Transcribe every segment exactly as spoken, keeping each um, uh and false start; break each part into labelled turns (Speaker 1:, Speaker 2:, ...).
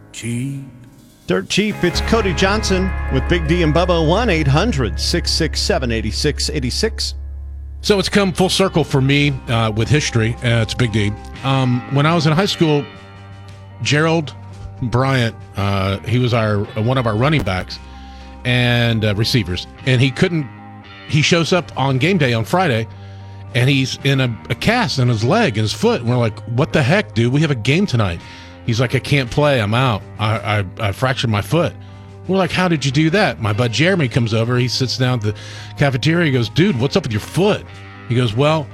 Speaker 1: cheap.
Speaker 2: Dirt cheap. It's Cody Johnson with Big D and Bubba. one eight hundred six six seven eight six eight six.
Speaker 3: So it's come full circle for me uh, with history. Uh, it's Big D. Um, when I was in high school, Gerald Bryant, uh, he was our one of our running backs and uh, receivers, and he couldn't. He shows up on game day on Friday, and he's in a, a cast in his leg and his foot. And we're like, "What the heck, dude? We have a game tonight." He's like, "I can't play. I'm out. I, I, I fractured my foot." We're like, "How did you do that?" My bud Jeremy comes over. He sits down at the cafeteria. He goes, "Dude, what's up with your foot?" He goes, "Well,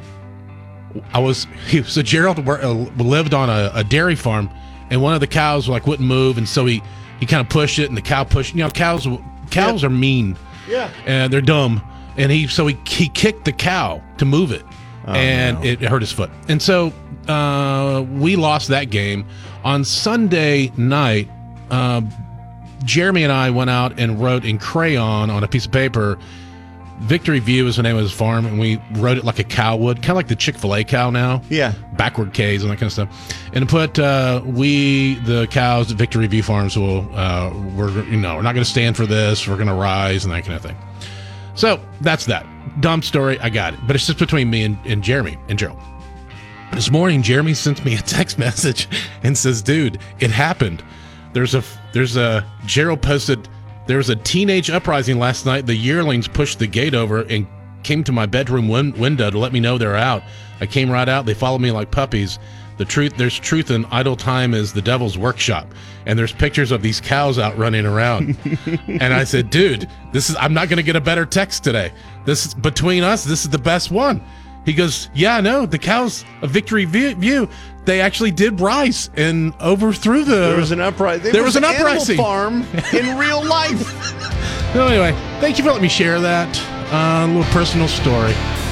Speaker 3: I was." He, so Gerald lived on a, a dairy farm, and one of the cows like wouldn't move, and so he he kind of pushed it, and the cow pushed. You know, cows cows
Speaker 2: Yep.
Speaker 3: are mean,
Speaker 2: Yeah.
Speaker 3: and they're dumb. And he so he he kicked the cow to move it,
Speaker 2: Oh,
Speaker 3: and
Speaker 2: no.
Speaker 3: it hurt his foot. And so uh, we lost that game. On Sunday night, uh, Jeremy and I went out and wrote in crayon on a piece of paper, Victory View is the name of his farm, and we wrote it like a cow would, kind of like the Chick-fil-A cow now.
Speaker 2: Yeah.
Speaker 3: Backward K's and that kind of stuff. And put, uh, we, the cows at Victory View Farms, will, uh, we're, you know, we're not going to stand for this. We're going to rise and that kind of thing. So that's that. Dumb story. I got it. But it's just between me and, and Jeremy and Gerald. This morning, Jeremy sent me a text message and says, "Dude, it happened. There's a, there's a, Gerald posted, there was a teenage uprising last night. The yearlings pushed the gate over and came to my bedroom win- window to let me know they're out. I came right out. They followed me like puppies. The truth, there's truth in idle time is the devil's workshop. And there's pictures of these cows out running around." And I said, "Dude, this is, I'm not going to get a better text today. This is between us. This is the best one." He goes, "Yeah, no, the cows of Victory View, they actually did rise and overthrew the."
Speaker 2: There was an uprising.
Speaker 3: There was an uprising.
Speaker 2: Farm in real life.
Speaker 3: So anyway, thank you for letting me share that uh, little personal story.